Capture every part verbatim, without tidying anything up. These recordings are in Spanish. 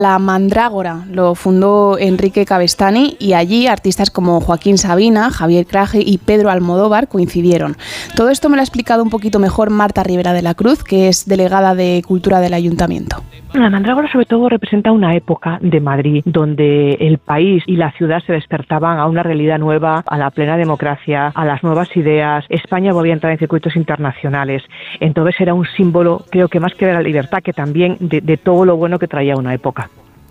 La Mandrágora lo fundó Enrique Cabestany y allí artistas como Joaquín Sabina, Javier Crae y Pedro Almodóvar coincidieron. Todo esto me lo ha explicado un poquito mejor Marta Rivera de la Cruz, que es delegada de Cultura del Ayuntamiento. La Mandrágora sobre todo representa una época de Madrid donde el país y la ciudad se despertaban a una realidad nueva, a la plena democracia, a las nuevas ideas. España volvía a entrar en circuitos internacionales. Entonces era un símbolo, creo que más que de la libertad, que también de, de todo lo bueno que traía una época.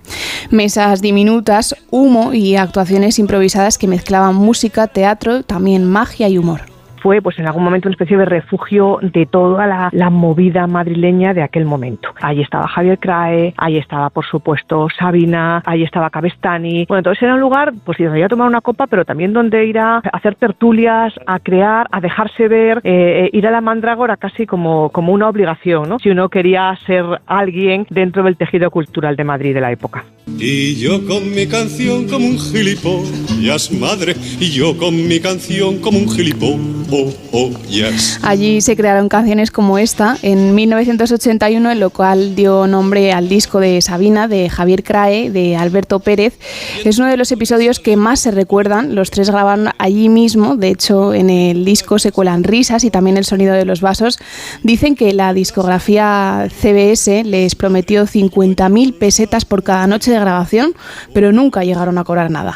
Mesas diminutas, humo y actuaciones improvisadas que mezclaban música, teatro, también magia y humor. Fue pues en algún momento una especie de refugio de toda la, la movida madrileña de aquel momento. Allí estaba Javier Crae, ahí estaba por supuesto Sabina, ahí estaba Cabestany. Bueno, entonces era un lugar pues donde ir a tomar una copa, pero también donde ir a hacer tertulias, a crear, a dejarse ver, eh, ir a la Mandrágora casi como, como una obligación, ¿no? Si uno quería ser alguien dentro del tejido cultural de Madrid de la época. Y yo con mi canción como un gilipollas, madre, y yo con mi canción como un gilipollas. Oh, oh, yes. Allí se crearon canciones como esta. En mil novecientos ochenta y uno el local dio nombre al disco de Sabina, de Javier Crae, de Alberto Pérez. Es uno de los episodios que más se recuerdan. Los tres grabaron allí mismo. De hecho, en el disco se cuelan risas y también el sonido de los vasos. Dicen que la discografía C B S les prometió cincuenta mil pesetas por cada noche de grabación, pero nunca llegaron a cobrar nada.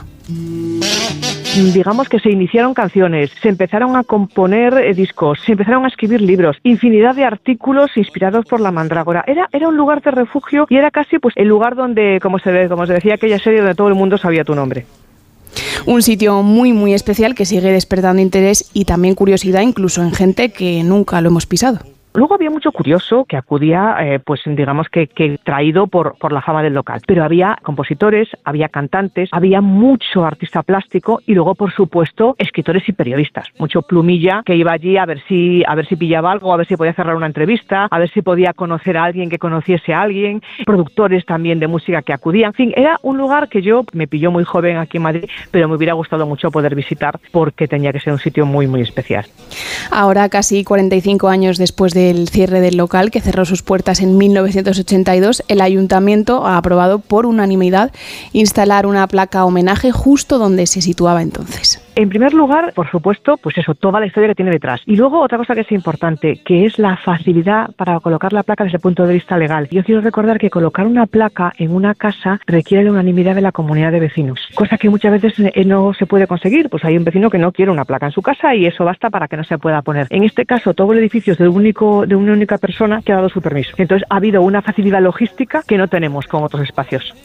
Digamos que se iniciaron canciones, se empezaron a componer eh, discos, se empezaron a escribir libros, infinidad de artículos inspirados por la Mandrágora. Era, era un lugar de refugio y era casi pues el lugar donde, como se ve, como se decía aquella serie, donde todo el mundo sabía tu nombre. Un sitio muy muy especial que sigue despertando interés y también curiosidad incluso en gente que nunca lo hemos pisado. Luego había mucho curioso que acudía, eh, pues digamos que, que traído por, por la fama del local. Pero había compositores, había cantantes, había mucho artista plástico y luego, por supuesto, escritores y periodistas. Mucho plumilla que iba allí a ver si a ver si pillaba algo, a ver si podía cerrar una entrevista, a ver si podía conocer a alguien que conociese a alguien. Productores también de música que acudían. En fin, era un lugar que yo me pilló muy joven aquí en Madrid, pero me hubiera gustado mucho poder visitar porque tenía que ser un sitio muy, muy especial. Ahora, casi cuarenta y cinco años después de el cierre del local, que cerró sus puertas en mil novecientos ochenta y dos, el ayuntamiento ha aprobado por unanimidad instalar una placa homenaje justo donde se situaba entonces. En primer lugar, por supuesto, pues eso, toda la historia que tiene detrás. Y luego otra cosa que es importante, que es la facilidad para colocar la placa desde el punto de vista legal. Yo quiero recordar que colocar una placa en una casa requiere la unanimidad de la comunidad de vecinos, cosa que muchas veces no se puede conseguir. Pues hay un vecino que no quiere una placa en su casa y eso basta para que no se pueda poner. En este caso, todo el edificio es de, un único, de una única persona que ha dado su permiso. Entonces ha habido una facilidad logística que no tenemos con otros espacios.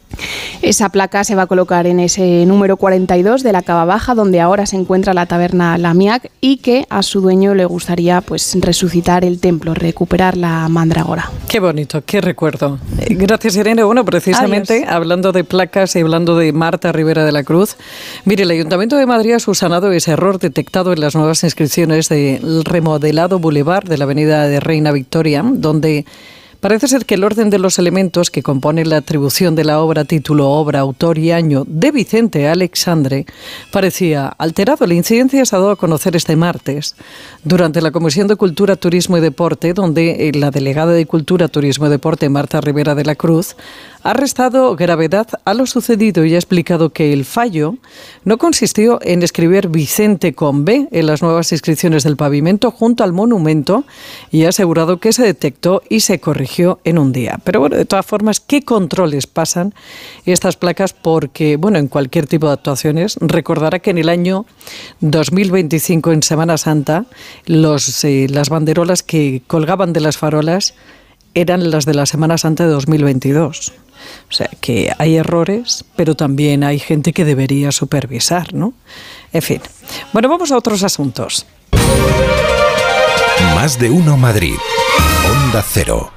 Esa placa se va a colocar en ese número cuarenta y dos de la Cava Baja, donde ahora se encuentra la taberna Lamiac, y que a su dueño le gustaría pues resucitar el templo, recuperar la Mandrágora. Qué bonito, qué recuerdo. Gracias, Irene. Bueno, precisamente Adiós. Hablando de placas y hablando de Marta Rivera de la Cruz, mire, el Ayuntamiento de Madrid ha subsanado ese error detectado en las nuevas inscripciones del remodelado Boulevard de la Avenida de Reina Victoria, donde parece ser que el orden de los elementos que componen la atribución de la obra, título, obra, autor y año de Vicente Alexandre parecía alterado. La incidencia se ha dado a conocer este martes durante la Comisión de Cultura, Turismo y Deporte, donde la delegada de Cultura, Turismo y Deporte, Marta Rivera de la Cruz, ha restado gravedad a lo sucedido y ha explicado que el fallo no consistió en escribir Vicente con B en las nuevas inscripciones del pavimento junto al monumento, y ha asegurado que se detectó y se corrigió en un día. Pero bueno, de todas formas, ¿qué controles pasan estas placas? Porque, bueno, en cualquier tipo de actuaciones, recordará que en el año dos mil veinticinco, en Semana Santa, los, eh, las banderolas que colgaban de las farolas eran las de la Semana Santa de dos mil veintidós. O sea, que hay errores, pero también hay gente que debería supervisar, ¿no? En fin. Bueno, vamos a otros asuntos. Más de uno Madrid. Onda Cero.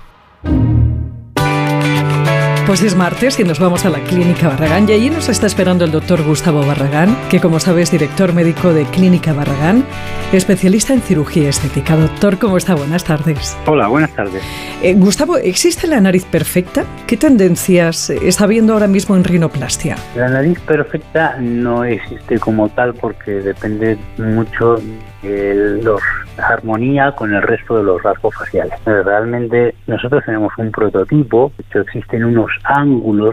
Pues es martes y nos vamos a la Clínica Barragán, y allí nos está esperando el doctor Gustavo Barragán, que como sabes, director médico de Clínica Barragán, especialista en cirugía estética. Doctor, ¿cómo está? Buenas tardes. Hola, buenas tardes. Eh, Gustavo, ¿existe la nariz perfecta? ¿Qué tendencias está habiendo ahora mismo en rinoplastia? La nariz perfecta no existe como tal porque depende mucho de la armonía con el resto de los rasgos faciales. Realmente nosotros tenemos un prototipo, de hecho existen unos los ángulos